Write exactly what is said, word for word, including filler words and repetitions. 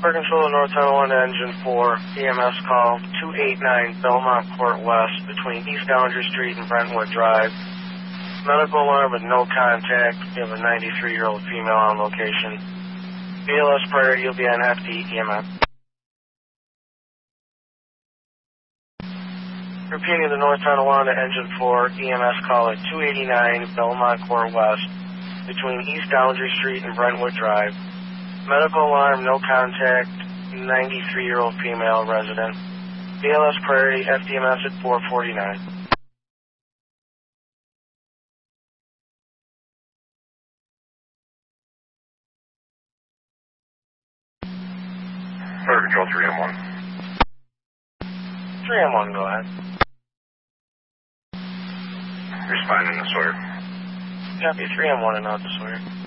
Air Control North Tunnel one to Engine four, E M S call two eighty-nine Belmont Court West between East Downinger Street and Brentwood Drive. Medical alarm with no contact. We have a ninety-three-year-old female on location. B L S priority, you'll be on F D E M S. Repeating the North Tunnel one to Engine four, E M S call at two eighty-nine Belmont Court West between East Downinger Street and Brentwood Drive. Medical alarm, no contact, ninety-three-year-old female resident. B L S priority, F D M S at four forty-nine. Air Control three M one. three M one, go ahead. Responding to Sawyer. Copy, three M one and out to Sawyer.